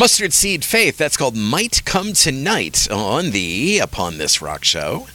Mustard Seed Faith. That's called Might Come Tonight on the Upon This Rock show.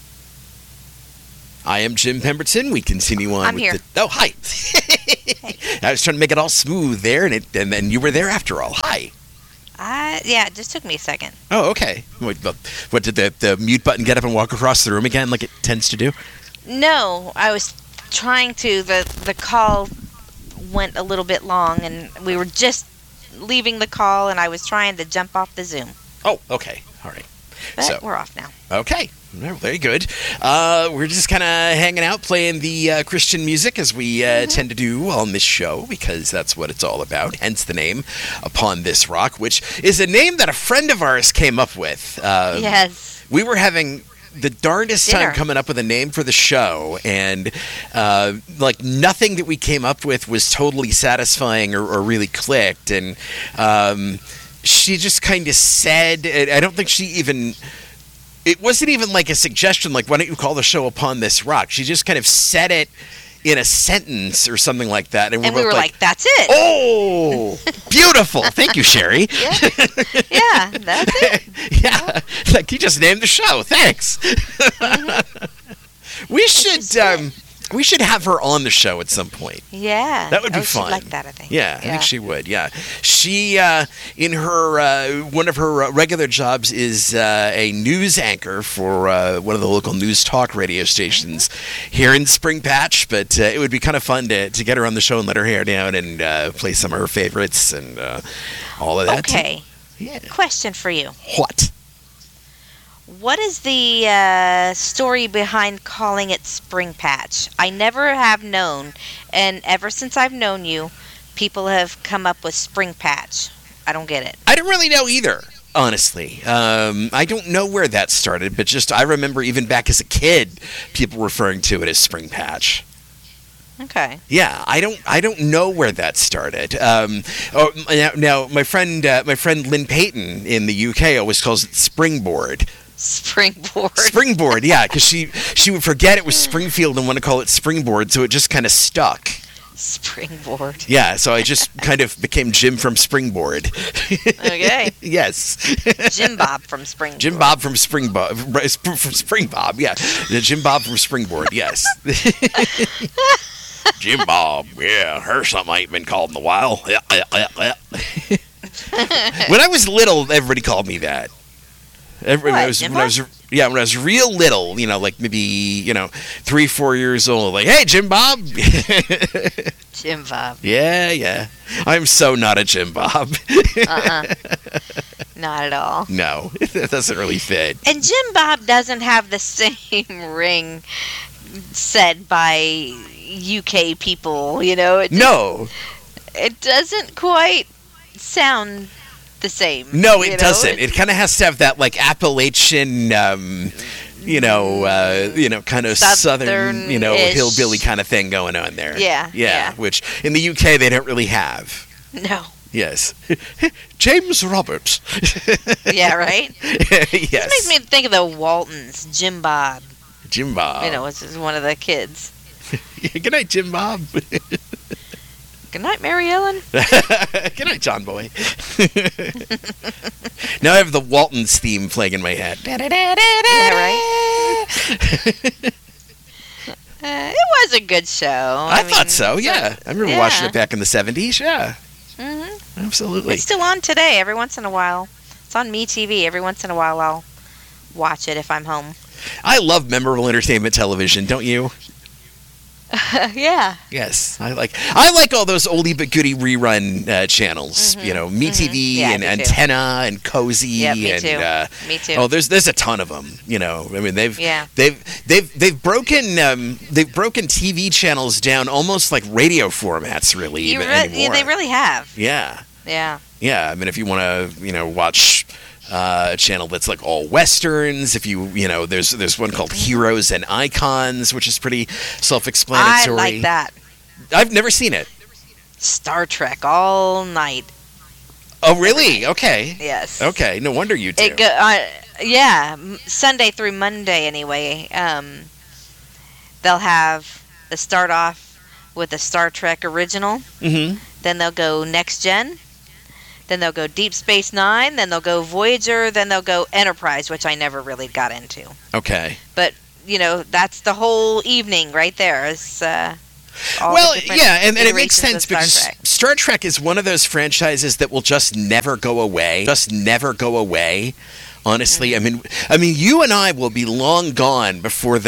I am Jim Pemberton. We continue on with here. Oh, hi. Hey. I was trying to make it all smooth there, and then you were there after all. Hi. Yeah, it just took me a second. Oh, okay. What did the mute button get up and walk across the room again like it tends to do? No, I was trying to. The call went a little bit long, and we were just leaving the call, and I was trying to jump off the Zoom. Oh, okay. All right. But we're off now. Okay. Well, very good. We're just kind of hanging out, playing the Christian music as we tend to do on this show, because that's what it's all about. Hence the name Upon This Rock, which is a name that a friend of ours came up with. Yes. We were having the darndest Dinner. time coming up with a name for the show, and nothing that we came up with was totally satisfying or really clicked. And she just kind of said, I don't think she even... It wasn't even like a suggestion, like, why don't you call the show Upon This Rock? She just kind of said it in a sentence or something like that. And we were like, that's it. Oh, beautiful. Thank you, Sherry. Yeah, that's it. Yeah, like you just named the show. Thanks. We should have her on the show at some point. Yeah. That would be fun. She'd like that, I think. Yeah, I think she would. Yeah, she in her one of her regular jobs is a news anchor for one of the local news talk radio stations here in Spring Patch. But it would be kind of fun to get her on the show and let her hair down and play some of her favorites and all of that. Okay. Yeah. Question for you. What? What is the story behind calling it Spring Patch? I never have known, and ever since I've known you, people have come up with Spring Patch. I don't get it. I don't really know either, honestly. I don't know where that started, but just I remember even back as a kid, people referring to it as Spring Patch. Okay. Yeah, I don't know where that started. Now my friend Lynn Payton in the UK always calls it Springboard. Springboard, yeah, because she would forget it was Springfield and want to call it Springboard, so it just kind of stuck. Springboard. Yeah, so I just kind of became Jim from Springboard. Okay. Yes. Jim Bob from Springboard. Jim Bob from Springboard. From Springbob, yeah. Jim Bob from Springboard, yes. Jim Bob, yeah. Heard something I ain't been called in a while. Yeah. When I was little, everybody called me that. When I was real little, like maybe 3-4 years old, like, hey, Jim Bob. Jim Bob. Yeah. I'm so not a Jim Bob. Not at all. No, that doesn't really fit. And Jim Bob doesn't have the same ring said by UK people, No. It doesn't quite sound the same. No, it doesn't. It kind of has to have that like Appalachian, kind of southern, hillbilly kind of thing going on there. Yeah. Which in the UK they don't really have. No. Yes. James Roberts. Yeah, right? Yes. This makes me think of the Waltons, Jim Bob. Jim Bob. It's one of the kids. Good night, Jim Bob. Good night, Mary Ellen. Good night, John Boy. Now I have the Waltons theme playing in my head. Yeah, right? It was a good show. I thought so, yeah. I remember watching it back in the 70s, yeah. Mm-hmm. Absolutely. It's still on today, every once in a while. It's on MeTV. Every once in a while I'll watch it if I'm home. I love memorable entertainment television, don't you? Yeah. Yes, I like all those oldie but goodie rerun channels. MeTV and Antenna and Cozy. Yeah, me and too. Me too. Oh, there's a ton of them. I mean they've broken TV channels down almost like radio formats, really. Anymore. Yeah, they really have. Yeah. Yeah. Yeah. I mean, if you want to watch a channel that's like all westerns. If there's one called Heroes and Icons, which is pretty self-explanatory. I like that. I've never seen it. Star Trek all night. Oh, really? Okay. Yes. Okay. No wonder you do. Sunday through Monday anyway. They'll start off with a Star Trek original. Mm-hmm. Then they'll go Next Gen. then they'll go Deep Space Nine, then they'll go Voyager, then they'll go Enterprise, which I never really got into. Okay. But, that's the whole evening right there. It's, well, yeah, and it makes iterations sense of because Star Trek. Star Trek is one of those franchises that will just never go away. Just never go away. Honestly, I mean, you and I will be long gone before